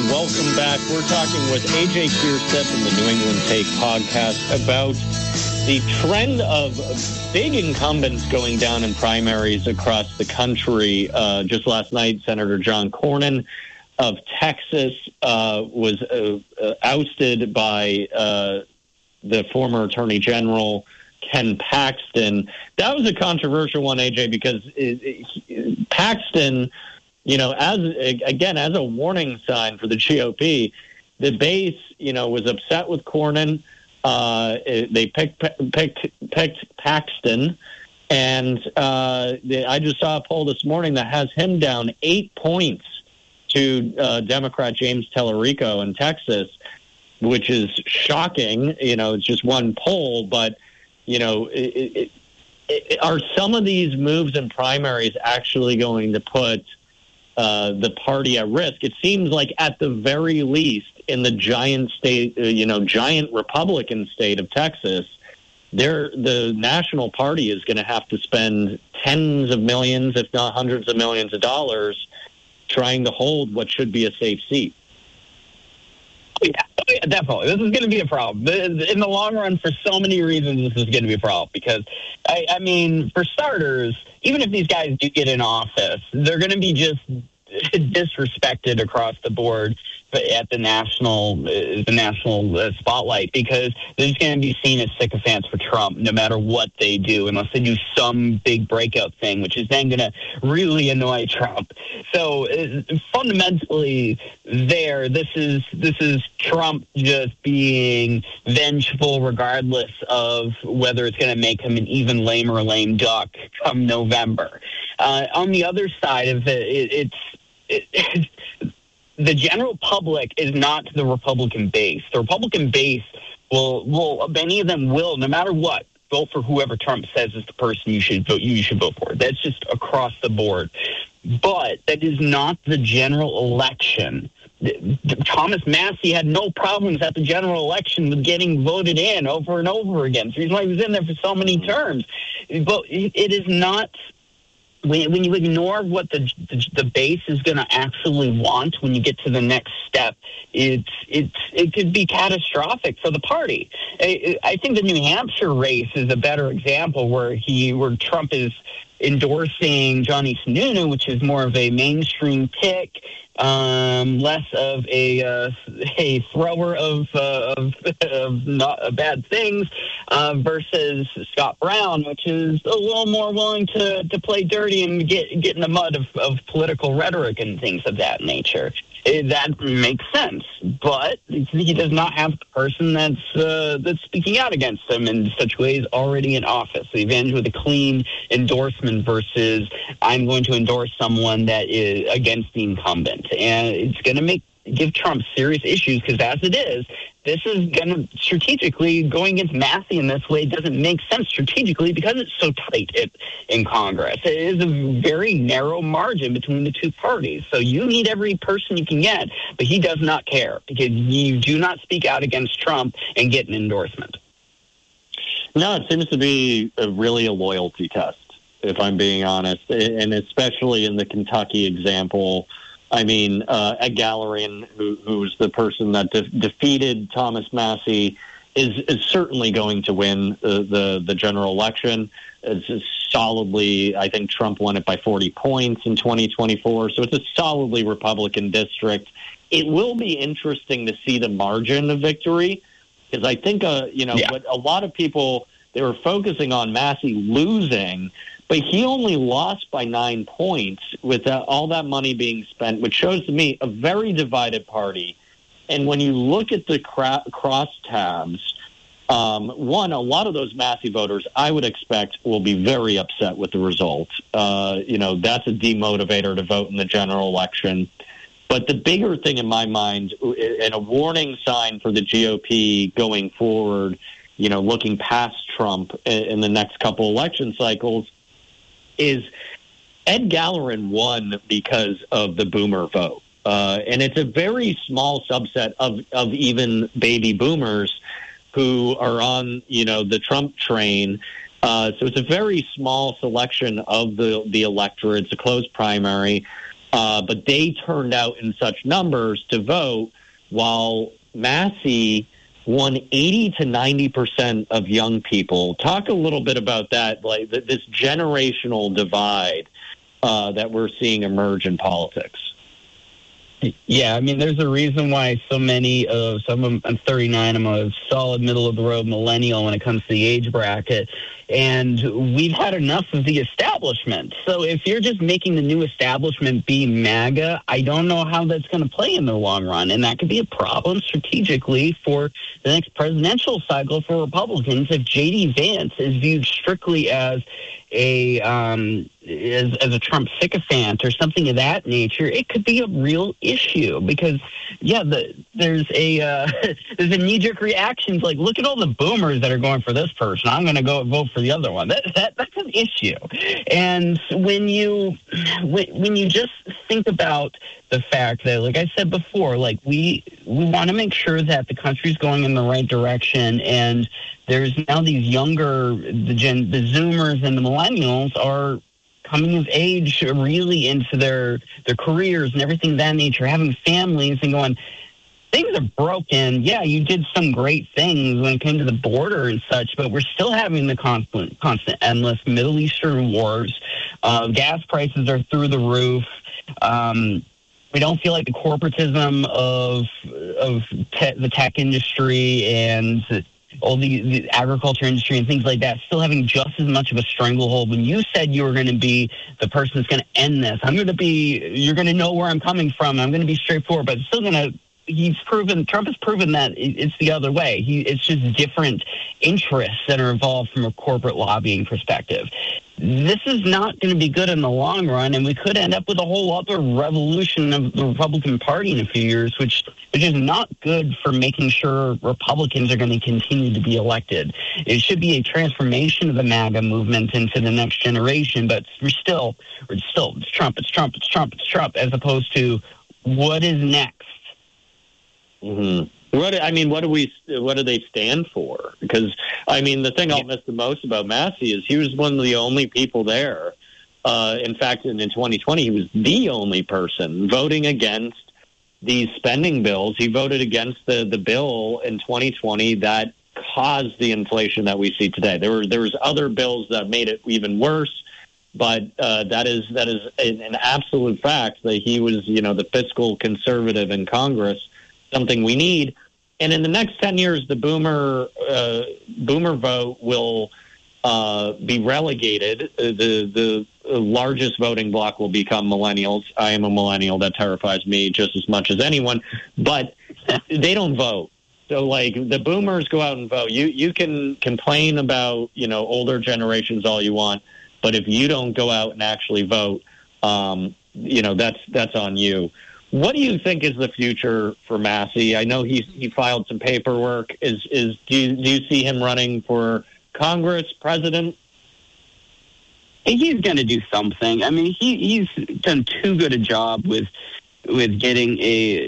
welcome back. We're talking with AJ Kierstead from the New England Take podcast about the trend of big incumbents going down in primaries across the country. Just last night, Senator John Cornyn of Texas was ousted by the former Attorney General Ken Paxton. That was a controversial one, AJ, because Paxton, as a warning sign for the GOP, the base, was upset with Cornyn. They picked Paxton, and I just saw a poll this morning that has him down 8 points to Democrat James Tellerico in Texas, which is shocking. It's just one poll, but are some of these moves in primaries actually going to put the party at risk? It seems like at the very least in the giant state, giant Republican state of Texas, the national party is going to have to spend tens of millions, if not hundreds of millions of dollars trying to hold what should be a safe seat. Yeah, definitely. This is going to be a problem. In the long run, for so many reasons, this is going to be a problem. Because, I mean, for starters, even if these guys do get in office, they're going to be just disrespected across the board at the national spotlight, because they're just going to be seen as sycophants for Trump no matter what they do, unless they do some big breakout thing, which is then going to really annoy Trump. So fundamentally, this is Trump just being vengeful, regardless of whether it's going to make him an even lame or lame duck come November. On the other side of it, the general public is not the Republican base. The Republican base will many of them will, no matter what, vote for whoever Trump says is the person you should vote for. That's just across the board. But that is not the general election. Thomas Massie had no problems at the general election with getting voted in over and over again. It's the reason why he was in there for so many terms. But it is not. When you ignore what the base is going to actually want when you get to the next step, it could be catastrophic for the party. I think the New Hampshire race is a better example where Trump is endorsing Johnny Sununu, which is more of a mainstream pick, less of a thrower of not bad things, versus Scott Brown, which is a little more willing to play dirty and get in the mud of political rhetoric and things of that nature. That makes sense, but he does not have the person that's speaking out against him in such ways already in office. The advantage with a clean endorsement versus I'm going to endorse someone that is against the incumbent, and it's going to give Trump serious issues, because as it is, this is going to strategically, going against Massie in this way doesn't make sense strategically because it's so tight in Congress. It is a very narrow margin between the two parties. So you need every person you can get, but he does not care, because you do not speak out against Trump and get an endorsement. No, it seems to be really a loyalty test, if I'm being honest, and especially in the Kentucky example. I mean, Ed Gallerin, who's the person that defeated Thomas Massie, is certainly going to win the general election. It's solidly, I think Trump won it by 40 points in 2024, so it's a solidly Republican district. It will be interesting to see the margin of victory, because I think, what a lot of people, they were focusing on Massie losing, but he only lost by 9 points with all that money being spent, which shows to me a very divided party. And when you look at the crosstabs, a lot of those Massie voters, I would expect, will be very upset with the result. That's a demotivator to vote in the general election. But the bigger thing in my mind, and a warning sign for the GOP going forward, looking past Trump in the next couple election cycles, is Ed Gallerin won because of the boomer vote. And it's a very small subset of even baby boomers who are on, the Trump train. So it's a very small selection of the electorate. It's a closed primary. but they turned out in such numbers to vote, while Massey won 80 to 90% of young people. Talk a little bit about that, like this generational divide that we're seeing emerge in politics. Yeah, I mean, there's a reason why so many of I'm 39. I'm a solid middle of the road millennial when it comes to the age bracket, and we've had enough of the establishment. So if you're just making the new establishment be MAGA, I don't know how that's going to play in the long run, and that could be a problem strategically for the next presidential cycle for Republicans if J.D. Vance is viewed strictly as as a Trump sycophant or something of that nature. It could be a real issue because, there's a knee-jerk reaction like, look at all the boomers that are going for this person. I'm going to go vote for the other one. That's an issue. And when you just think about the fact that, like I said before, like we want to make sure that the country's going in the right direction, and there's now these younger, the Zoomers and the millennials are coming of age really into their careers and everything of that nature, having families and going, things are broken. Yeah, you did some great things when it came to the border and such, but we're still having the constant, endless Middle Eastern wars. Gas prices are through the roof. We don't feel like the corporatism of the tech industry and all the agriculture industry and things like that still having just as much of a stranglehold. When you said you were going to be the person that's going to end this, you're going to know where I'm coming from. I'm going to be straightforward, but it's still going to, Trump has proven that it's the other way. It's just different interests that are involved from a corporate lobbying perspective. This is not going to be good in the long run, and we could end up with a whole other revolution of the Republican Party in a few years, which is not good for making sure Republicans are going to continue to be elected. It should be a transformation of the MAGA movement into the next generation, but we're still it's Trump, as opposed to what is next. Mm-hmm. What do they stand for? Because, I mean, the thing I'll miss the most about Massey is he was one of the only people there. In fact, in 2020, he was the only person voting against these spending bills. He voted against the bill in 2020 that caused the inflation that we see today. There was other bills that made it even worse, but that is an absolute fact that he was, the fiscal conservative in Congress, something we need. And in the next 10 years, the boomer vote will be relegated. The largest voting bloc will become millennials. I am a millennial. That terrifies me just as much as anyone. But they don't vote. So, like, the boomers go out and vote. You can complain about, older generations all you want. But if you don't go out and actually vote, that's on you. What do you think is the future for Massey? I know he filed some paperwork. Do you see him running for Congress, president? He's going to do something. I mean, he's done too good a job with getting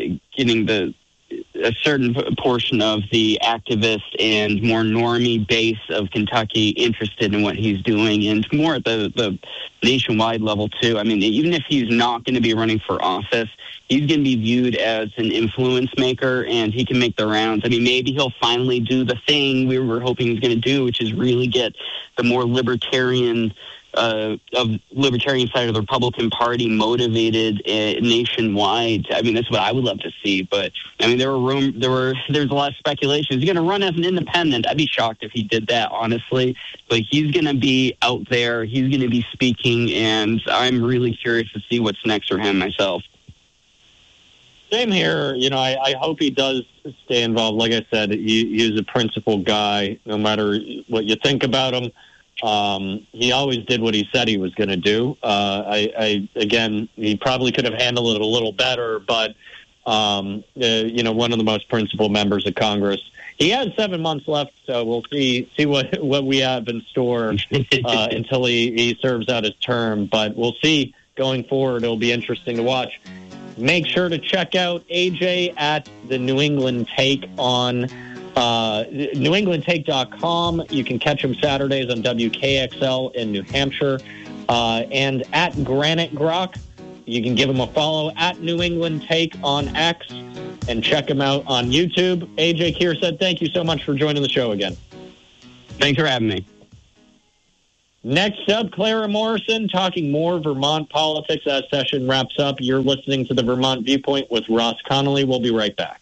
a certain portion of the activist and more normie base of Kentucky interested in what he's doing, and more at the nationwide level too. I mean, even if he's not going to be running for office, he's going to be viewed as an influence maker, and he can make the rounds. I mean, maybe he'll finally do the thing we were hoping he was going to do, which is really get the more libertarian side of the Republican Party motivated nationwide. I mean, that's what I would love to see. But I mean, there's a lot of speculation. Is he going to run as an independent? I'd be shocked if he did that, honestly. But he's going to be out there. He's going to be speaking, and I'm really curious to see what's next for him myself. Same here. I hope he does stay involved. Like I said, he's a principled guy. No matter what you think about him, he always did what he said he was going to do. Again, he probably could have handled it a little better, but one of the most principled members of Congress. He has 7 months left, so we'll see what we have in store until he serves out his term. But we'll see going forward. It'll be interesting to watch. Make sure to check out AJ at the New England Take on NewEnglandTake.com. You can catch him Saturdays on WKXL in New Hampshire. And at Granite Grok, You can give them a follow at New England Take on X and check them out on YouTube. AJ Kierstead, thank you so much for joining the show again. Thanks for having me. Next up, Clara Morrison talking more Vermont politics as session wraps up. You're listening to the Vermont Viewpoint with Ross Connolly. We'll be right back.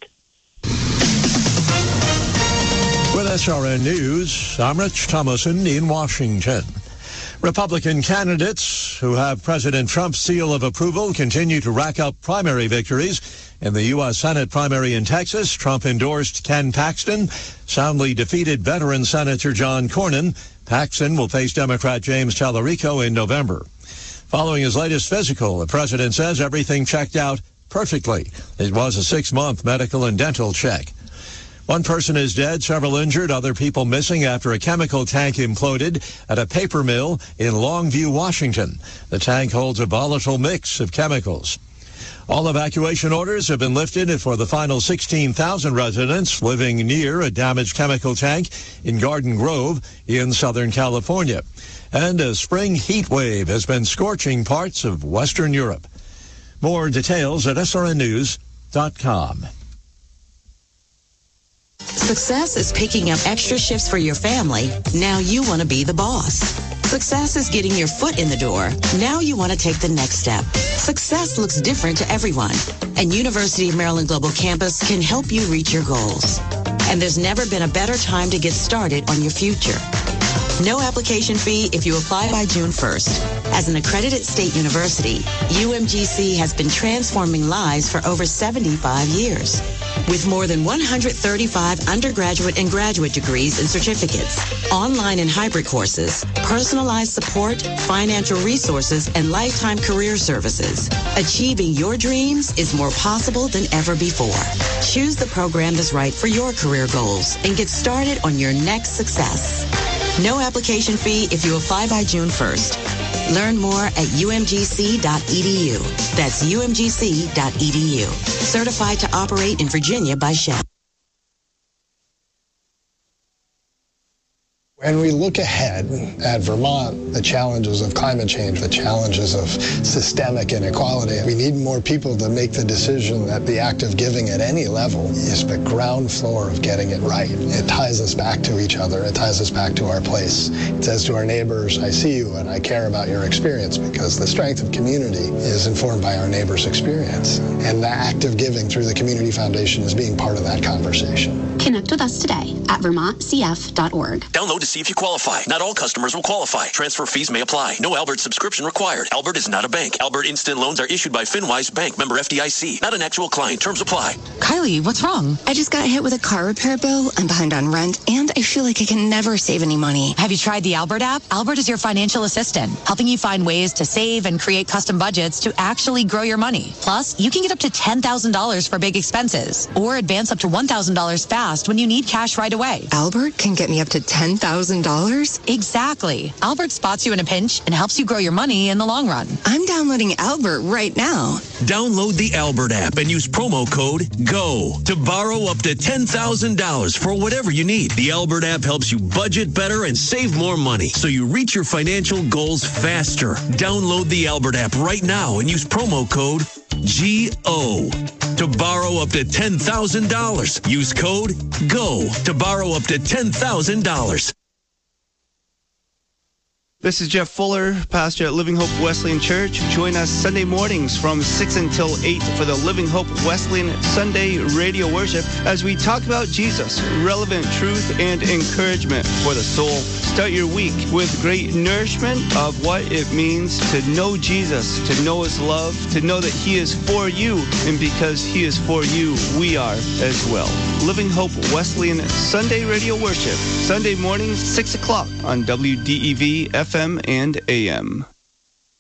With SRN News, I'm Rich Thomason in Washington. Republican candidates who have President Trump's seal of approval continue to rack up primary victories. In the U.S. Senate primary in Texas, Trump endorsed Ken Paxton, soundly defeated veteran Senator John Cornyn. Paxton will face Democrat James Tallarico in November. Following his latest physical, the president says everything checked out perfectly. It was a 6-month medical and dental check. One person is dead, several injured, other people missing after a chemical tank imploded at a paper mill in Longview, Washington. The tank holds a volatile mix of chemicals. All evacuation orders have been lifted for the final 16,000 residents living near a damaged chemical tank in Garden Grove in Southern California. And a spring heat wave has been scorching parts of Western Europe. More details at srnnews.com. Success is picking up extra shifts for your family. Now you want to be the boss. Success is getting your foot in the door. Now you want to take the next step. Success looks different to everyone, and University of Maryland Global Campus can help you reach your goals. And there's never been a better time to get started on your future. No application fee if you apply by June 1st. As an accredited state university, UMGC has been transforming lives for over 75 years. With more than 135 undergraduate and graduate degrees and certificates, online and hybrid courses, personalized support, financial resources, and lifetime career services, achieving your dreams is more possible than ever before. Choose the program that's right for your career goals and get started on your next success. No application fee if you apply by June 1st. Learn more at umgc.edu. That's umgc.edu. Certified to operate in Virginia by Shell. When we look ahead at Vermont, the challenges of climate change, the challenges of systemic inequality, we need more people to make the decision that the act of giving at any level is the ground floor of getting it right. It ties us back to each other. It ties us back to our place. It says to our neighbors, I see you and I care about your experience, because the strength of community is informed by our neighbors' experience. And the act of giving through the Community Foundation is being part of that conversation. Connect with us today at vermontcf.org. Download to see if you qualify. Not all customers will qualify. Transfer fees may apply. No Albert subscription required. Albert is not a bank. Albert Instant Loans are issued by FinWise Bank, member FDIC. Not an actual client. Terms apply. Kylie, what's wrong? I just got hit with a car repair bill. I'm behind on rent, and I feel like I can never save any money. Have you tried the Albert app? Albert is your financial assistant, helping you find ways to save and create custom budgets to actually grow your money. Plus, you can get up to $10,000 for big expenses, or advance up to $1,000 fast when you need cash right away. Albert can get me up to $10,000? Exactly. Albert spots you in a pinch and helps you grow your money in the long run. I'm downloading Albert right now. Download the Albert app and use promo code GO to borrow up to $10,000 for whatever you need. The Albert app helps you budget better and save more money, so you reach your financial goals faster. Download the Albert app right now and use promo code GO to borrow up to $10,000. Use code GO to borrow up to $10,000. This is Jeff Fuller, pastor at Living Hope Wesleyan Church. Join us Sunday mornings from 6 until 8 for the Living Hope Wesleyan Sunday radio worship as we talk about Jesus, relevant truth and encouragement for the soul. Start your week with great nourishment of what it means to know Jesus, to know his love, to know that he is for you, and because he is for you, we are as well. Living Hope Wesleyan Sunday radio worship, Sunday mornings, 6 o'clock on WDEV FM and AM.